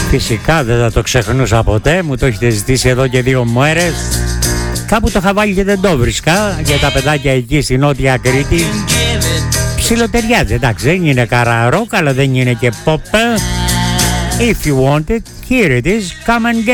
Φυσικά δεν θα το ξεχνούσα ποτέ, μου το έχετε ζητήσει εδώ και 2 μέρες. Κάπου το είχα βάλει και δεν το βρίσκα για τα παιδάκια εκεί στη Νότια Κρήτη. Ψιλοτεριάζει, εντάξει, δεν είναι καραρόκ, αλλά δεν είναι και pop. If you want it, here it is, come and get it.